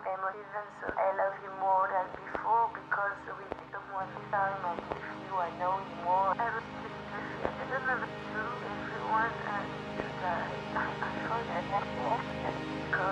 emotive, so I love you more than before because we become one time and with you I know you more. I was just I don't know if it's true, everyone, and I forget that.